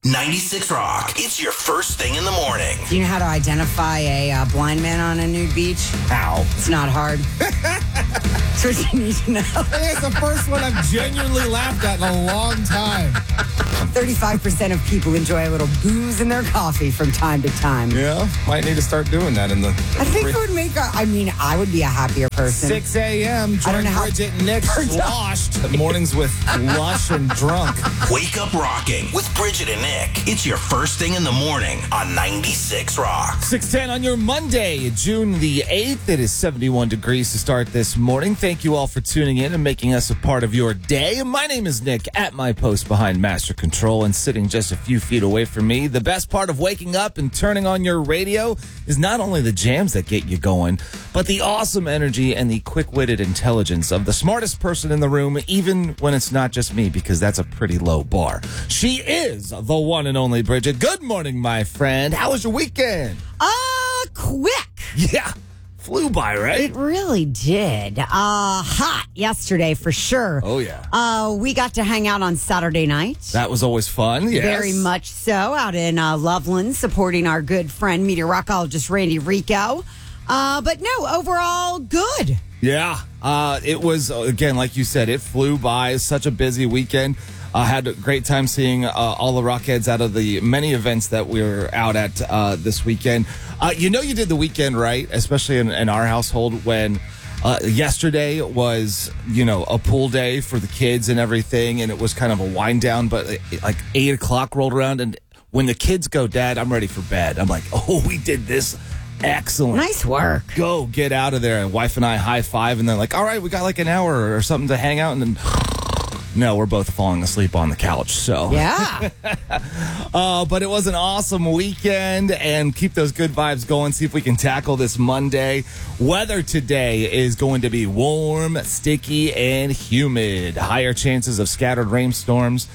96 Rock. It's your first thing in the morning. Do you know how to identify a blind man on a nude beach? How? It's not hard. That's what you need to know. I think it's the first one I've genuinely laughed at in a long time. 35% of people enjoy a little booze in their coffee from time to time. Yeah, might need to start doing that in the... I think it would make I would be a happier person. 6 a.m. I don't know how... Bridget and Nick sloshed. Mornings with Lush and Drunk. Wake up rocking with Bridget and Nick. It's your first thing in the morning on 96 Rock. 6:10 on your Monday, June the 8th. It is 71 degrees to start this morning. Thank you all for tuning in and making us a part of your day. My name is Nick, at my post behind Master Control, and sitting just a few feet away from me. The best part of waking up and turning on your radio is not only the jams that get you going, but the awesome energy and the quick-witted intelligence of the smartest person in the room, even when it's not just me, because that's a pretty low bar. She is the one and only Bridget. Good morning, my friend. How was your weekend? Quick. Yeah. Flew by, right? It really did. Hot yesterday for sure. Oh, yeah. We got to hang out on Saturday night. That was always fun, yes. Very much so, out in Loveland, supporting our good friend, meteorologist Randy Rico. But no, overall, good. Yeah. It was, again, like you said, it flew by. Such a busy weekend. I had a great time seeing all the Rockheads out of the many events that we were out at this weekend. You did the weekend right, especially in our household, when yesterday was, a pool day for the kids and everything, and it was kind of a wind down, but like 8 o'clock rolled around, and when the kids go, Dad, I'm ready for bed. I'm like, oh, we did this. Excellent. Nice work. Go, get out of there. And wife and I high five, and they're like, all right, we got like an hour or something to hang out, and then... No, we're both falling asleep on the couch, so. Yeah. But it was an awesome weekend, and keep those good vibes going. See if we can tackle this Monday. Weather today is going to be warm, sticky, and humid. Higher chances of scattered rainstorms.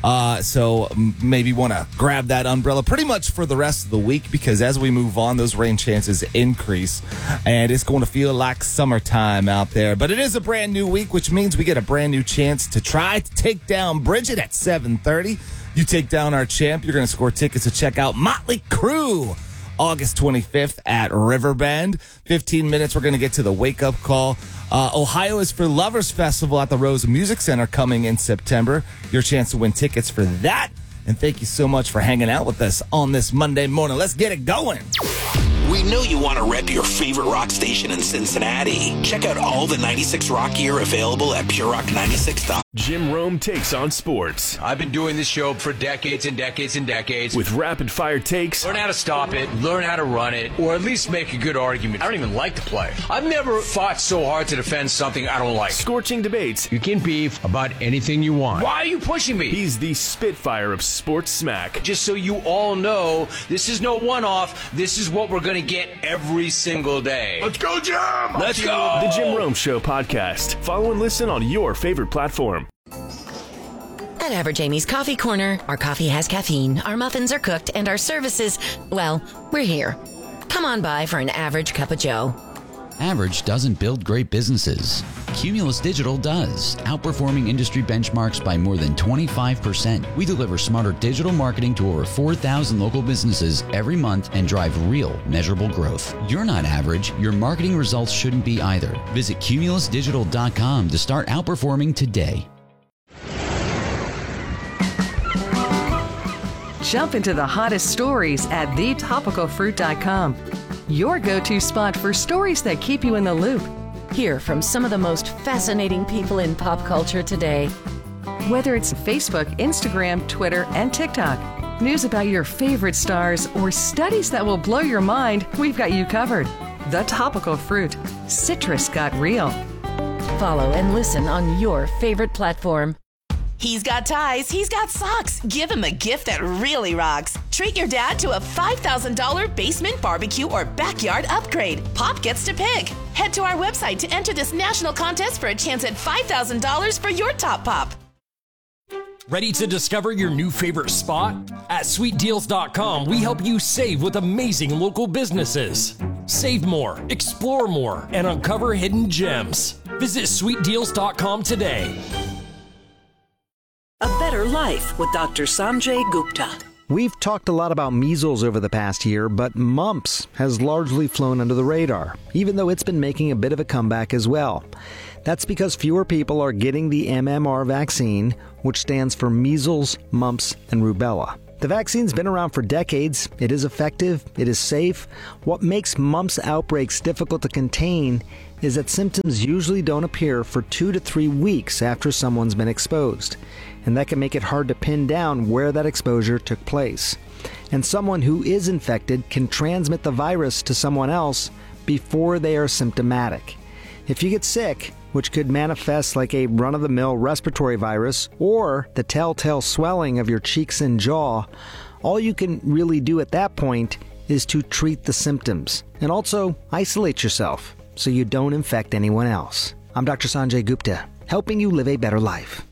So maybe want to grab that umbrella pretty much for the rest of the week, because as we move on, those rain chances increase, and it's going to feel like summertime out there. But it is a brand new week, which means we get a brand new chance to try to take down Bridget at 7:30. You take down our champ, you're going to score tickets to check out Motley Crue August 25th at Riverbend. 15 minutes, we're going to get to the wake-up call. Ohio is for Lovers Festival at the Rose Music Center coming in September. Your chance to win tickets for that. And thank you so much for hanging out with us on this Monday morning. Let's get it going. We know you want to rep your favorite rock station in Cincinnati. Check out all the 96 Rock gear available at purerock96.com. Jim Rome takes on sports. I've been doing this show for decades and decades and decades. With rapid-fire takes. Learn how to stop it, learn how to run it, or at least make a good argument. I don't even like to play. I've never fought so hard to defend something I don't like. Scorching debates. You can beef about anything you want. Why are you pushing me? He's the Spitfire of sports smack. Just so you all know, this is no one-off. This is what we're going to get every single day. Let's go, Jim! Let's go! The Jim Rome Show podcast. Follow and listen on your favorite platform. At Average Amy's Coffee Corner, our coffee has caffeine, our muffins are cooked, and our services, well, we're here. Come on by for an average cup of joe. Average doesn't build great businesses. Cumulus Digital does, outperforming industry benchmarks by more than 25%. We deliver smarter digital marketing to over 4,000 local businesses every month and drive real, measurable growth. You're not average. Your marketing results shouldn't be either. Visit cumulusdigital.com to start outperforming today. Jump into the hottest stories at thetopicalfruit.com. Your go-to spot for stories that keep you in the loop. Hear from some of the most fascinating people in pop culture today. Whether it's Facebook, Instagram, Twitter, and TikTok, news about your favorite stars, or studies that will blow your mind, we've got you covered. The Topical Fruit. Citrus got real. Follow and listen on your favorite platform. He's got ties, he's got socks. Give him a gift that really rocks. Treat your dad to a $5,000 basement barbecue or backyard upgrade. Pop gets to pick. Head to our website to enter this national contest for a chance at $5,000 for your top pop. Ready to discover your new favorite spot? At sweetdeals.com, we help you save with amazing local businesses. Save more, explore more, and uncover hidden gems. Visit sweetdeals.com today. A better life with Dr. Sanjay Gupta. We've talked a lot about measles over the past year, but mumps has largely flown under the radar, even though it's been making a bit of a comeback as well. That's because fewer people are getting the MMR vaccine, which stands for measles, mumps, and rubella. The vaccine's been around for decades. It is effective. It is safe. What makes mumps outbreaks difficult to contain is that symptoms usually don't appear for 2 to 3 weeks after someone's been exposed. And that can make it hard to pin down where that exposure took place. And someone who is infected can transmit the virus to someone else before they are symptomatic. If you get sick, which could manifest like a run-of-the-mill respiratory virus or the telltale swelling of your cheeks and jaw, all you can really do at that point is to treat the symptoms and also isolate yourself so you don't infect anyone else. I'm Dr. Sanjay Gupta, helping you live a better life.